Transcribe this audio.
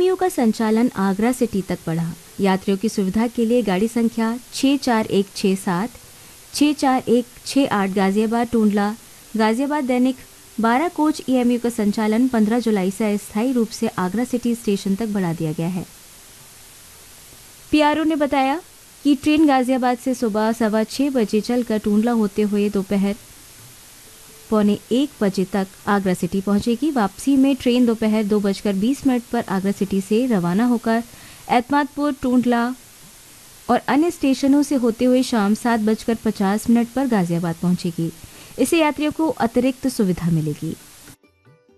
EMU का संचालन Agra city तक बढ़ा। यात्रियों की सुविधा के लिए गाड़ी संख्या 64167, 64168 गाजियाबाद टूंडला गाजियाबाद दैनिक 12 कोच EMU का संचालन 15 जुलाई से अस्थायी रूप से आगरा सिटी स्टेशन तक बढ़ा दिया गया है। PRO ने बताया कि ट्रेन गाजियाबाद से सुबह 6:15 बजे चलकर टूंडला होते हुए दोपहर 12:45 बजे तक आगरा सिटी पहुंचेगी। वापसी में ट्रेन दोपहर 2:20 पर आगरा सिटी से रवाना होकर एतमादपुर, टूंडला और अन्य स्टेशनों से होते हुए शाम 7:50 पर गाजियाबाद पहुंचेगी। इससे यात्रियों को अतिरिक्त सुविधा मिलेगी।